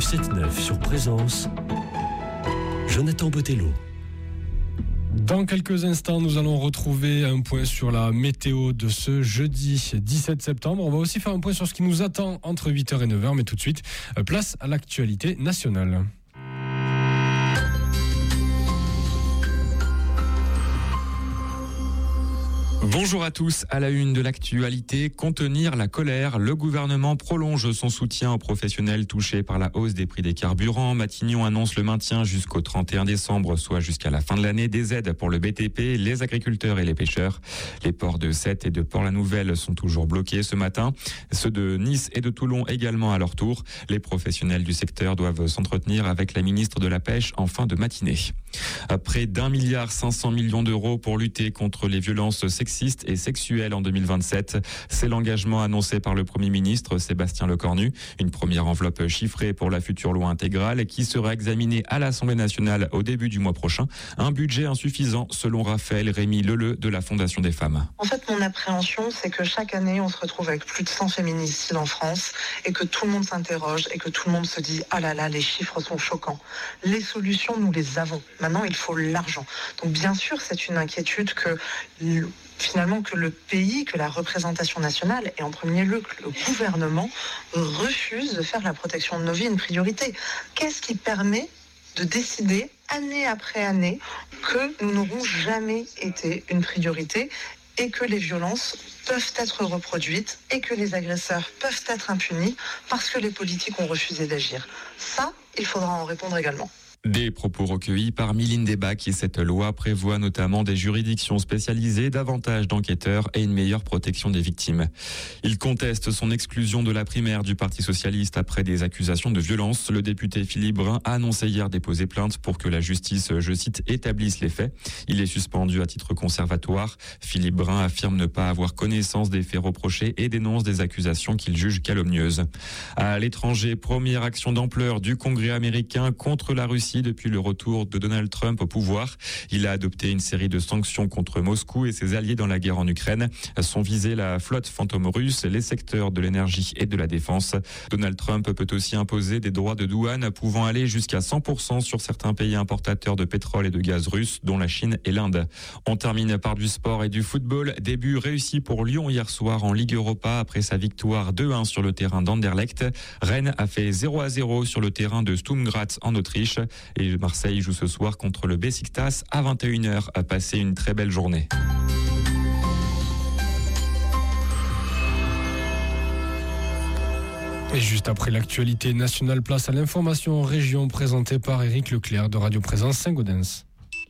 7-9 sur Présence, Jonathan Botello. Dans quelques instants, nous allons retrouver un point sur la météo de ce jeudi 17 septembre. On va aussi faire un point sur ce qui nous attend entre 8h et 9h, mais tout de suite, place à l'actualité nationale. Bonjour à tous. À la une de l'actualité, contenir la colère. Le gouvernement prolonge son soutien aux professionnels touchés par la hausse des prix des carburants. Matignon annonce le maintien jusqu'au 31 décembre, soit jusqu'à la fin de l'année, des aides pour le BTP, les agriculteurs et les pêcheurs. Les ports de Sète et de Port-la-Nouvelle sont toujours bloqués ce matin. Ceux de Nice et de Toulon également à leur tour. Les professionnels du secteur doivent s'entretenir avec la ministre de la Pêche en fin de matinée. Près d'1,5 milliard d'euros pour lutter contre les violences sexistes et sexuelles en 2027. C'est l'engagement annoncé par le Premier ministre Sébastien Lecornu. Une première enveloppe chiffrée pour la future loi intégrale qui sera examinée à l'Assemblée nationale au début du mois prochain. Un budget insuffisant selon Raphaël Rémy Leleu de la Fondation des femmes. En fait, mon appréhension, c'est que chaque année, on se retrouve avec plus de 100 féminicides en France et que tout le monde s'interroge et que tout le monde se dit « Ah là là, les chiffres sont choquants ». Les solutions, nous les avons. Maintenant, il faut l'argent. Donc bien sûr, c'est une inquiétude que finalement que le pays, que la représentation nationale et en premier lieu que le gouvernement refuse de faire de la protection de nos vies une priorité. Qu'est-ce qui permet de décider année après année que nous n'aurons jamais été une priorité et que les violences peuvent être reproduites et que les agresseurs peuvent être impunis parce que les politiques ont refusé d'agir. Ça, il faudra en répondre également. Des propos recueillis par Mylène Debac et cette loi prévoit notamment des juridictions spécialisées, davantage d'enquêteurs et une meilleure protection des victimes. Il conteste son exclusion de la primaire du Parti socialiste après des accusations de violence. Le député Philippe Brun a annoncé hier déposer plainte pour que la justice, je cite, établisse les faits. Il est suspendu à titre conservatoire. Philippe Brun affirme ne pas avoir connaissance des faits reprochés et dénonce des accusations qu'il juge calomnieuses. À l'étranger, première action d'ampleur du Congrès américain contre la Russie depuis le retour de Donald Trump au pouvoir. Il a adopté une série de sanctions contre Moscou et ses alliés dans la guerre en Ukraine. Sont visés la flotte fantôme russe, les secteurs de l'énergie et de la défense. Donald Trump peut aussi imposer des droits de douane pouvant aller jusqu'à 100% sur certains pays importateurs de pétrole et de gaz russe, dont la Chine et l'Inde. On termine par du sport et du football. Début réussi pour Lyon hier soir en Ligue Europa après sa victoire 2-1 sur le terrain d'Anderlecht. Rennes a fait 0-0 sur le terrain de Sturm Graz en Autriche. Et Marseille joue ce soir contre le Beşiktaş à 21h. A passé une très belle journée. Et juste après l'actualité nationale, place à l'information en région présentée par Éric Leclerc de Radio Présence Saint-Gaudens.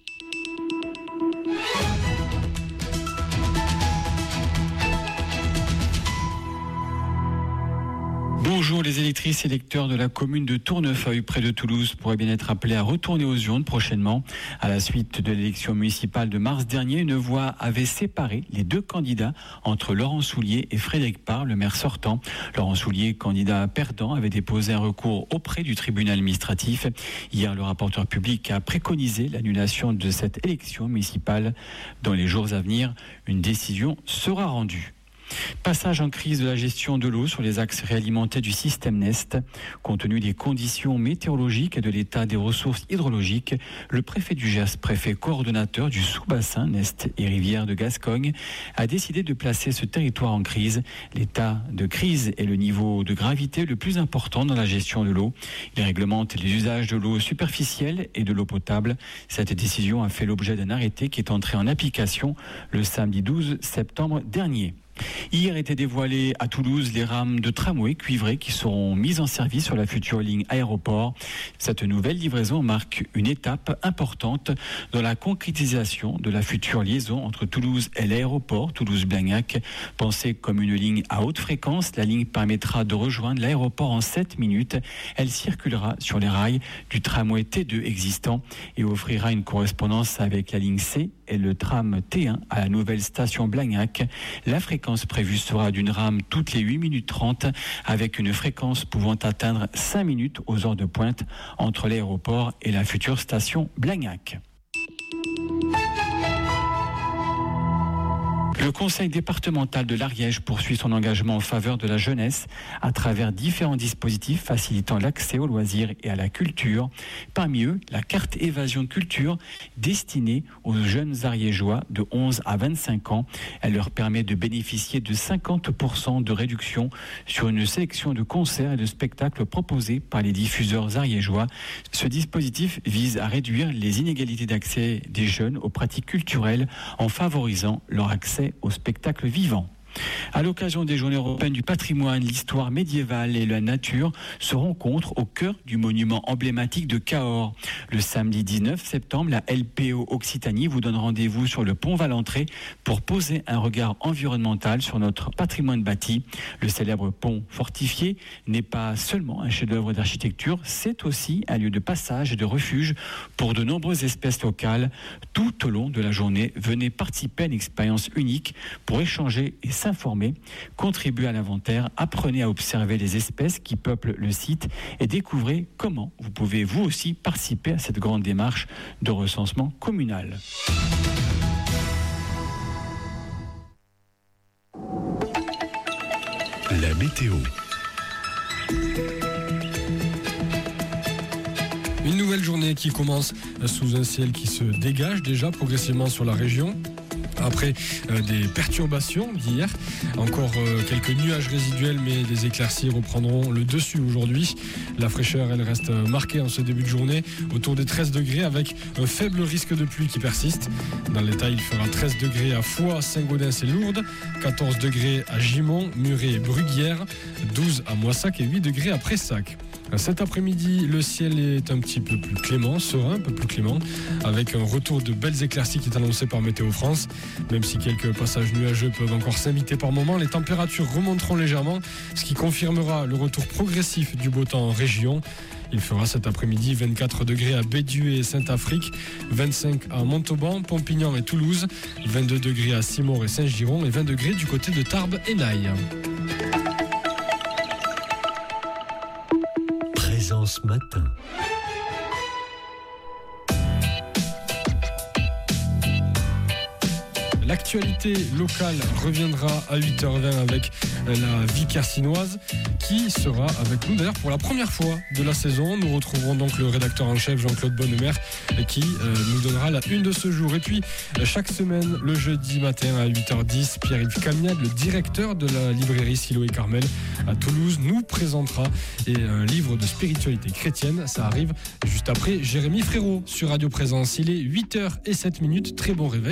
Bonjour, les électrices et électeurs de la commune de Tournefeuille, près de Toulouse, pourraient bien être appelés à retourner aux urnes prochainement. À la suite de l'élection municipale de mars dernier, une voix avait séparé les deux candidats entre Laurent Soulier et Frédéric Parr, le maire sortant. Laurent Soulier, candidat perdant, avait déposé un recours auprès du tribunal administratif. Hier, le rapporteur public a préconisé l'annulation de cette élection municipale. Dans les jours à venir, une décision sera rendue. Passage en crise de la gestion de l'eau sur les axes réalimentés du système Nest. Compte tenu des conditions météorologiques et de l'état des ressources hydrologiques, le préfet du Gers, préfet coordonnateur du sous-bassin Nest et rivière de Gascogne, a décidé de placer ce territoire en crise. L'état de crise est le niveau de gravité le plus important dans la gestion de l'eau. Il réglemente les usages de l'eau superficielle et de l'eau potable. Cette décision a fait l'objet d'un arrêté qui est entré en application le samedi 12 septembre dernier. Hier étaient dévoilées à Toulouse les rames de tramway cuivrées qui seront mises en service sur la future ligne aéroport. Cette nouvelle livraison marque une étape importante dans la concrétisation de la future liaison entre Toulouse et l'aéroport Toulouse-Blagnac. Pensée comme une ligne à haute fréquence, la ligne permettra de rejoindre l'aéroport en 7 minutes. Elle circulera sur les rails du tramway T2 existant et offrira une correspondance avec la ligne C et le tram T1 à la nouvelle station Blagnac. La fréquence prévue sera d'une rame toutes les 8 minutes 30 avec une fréquence pouvant atteindre 5 minutes aux heures de pointe entre l'aéroport et la future station Blagnac. Le conseil départemental de l'Ariège poursuit son engagement en faveur de la jeunesse à travers différents dispositifs facilitant l'accès aux loisirs et à la culture. Parmi eux, la carte évasion culture destinée aux jeunes ariégeois de 11 à 25 ans. Elle leur permet de bénéficier de 50% de réduction sur une sélection de concerts et de spectacles proposés par les diffuseurs ariégeois. Ce dispositif vise à réduire les inégalités d'accès des jeunes aux pratiques culturelles en favorisant leur accès aux spectacles vivants. À l'occasion des Journées européennes du patrimoine, l'histoire médiévale et la nature se rencontrent au cœur du monument emblématique de Cahors. Le samedi 19 septembre, la LPO Occitanie vous donne rendez-vous sur le pont Valentré pour poser un regard environnemental sur notre patrimoine bâti. Le célèbre pont fortifié n'est pas seulement un chef-d'œuvre d'architecture, c'est aussi un lieu de passage et de refuge pour de nombreuses espèces locales. Tout au long de la journée, venez participer à une expérience unique pour échanger et s'informer, contribuer à l'inventaire, apprenez à observer les espèces qui peuplent le site et découvrez comment vous pouvez vous aussi participer à cette grande démarche de recensement communal. La météo. Une nouvelle journée qui commence sous un ciel qui se dégage déjà progressivement sur la région. Après des perturbations d'hier, encore quelques nuages résiduels, mais des éclaircies reprendront le dessus aujourd'hui. La fraîcheur, elle reste marquée en ce début de journée, autour des 13 degrés, avec un faible risque de pluie qui persiste. Dans le détail, il fera 13 degrés à Foix, Saint-Gaudens et Lourdes, 14 degrés à Gimont, Muret et Bruguière, 12 à Moissac et 8 degrés à Pressac. Cet après-midi, le ciel est un petit peu plus clément, serein, un peu plus clément, avec un retour de belles éclaircies qui est annoncé par Météo France. Même si quelques passages nuageux peuvent encore s'inviter par moment, les températures remonteront légèrement, ce qui confirmera le retour progressif du beau temps en région. Il fera cet après-midi 24 degrés à Bédieu et Saint-Afrique, 25 à Montauban, Pompignan et Toulouse, 22 degrés à Simor et Saint-Giron et 20 degrés du côté de Tarbes et Naï. Présence matin. L'actualité locale reviendra à 8h20 avec la vie carcinoise qui sera avec nous d'ailleurs pour la première fois de la saison. Nous retrouverons donc le rédacteur en chef Jean-Claude Bonnemer qui nous donnera la une de ce jour. Et puis chaque semaine, le jeudi matin à 8h10, Pierre-Yves Camiade, le directeur de la librairie Siloé Carmel à Toulouse, nous présentera un livre de spiritualité chrétienne. Ça arrive juste après Jérémy Frérot sur Radio Présence. Il est 8h07. Très bon réveil.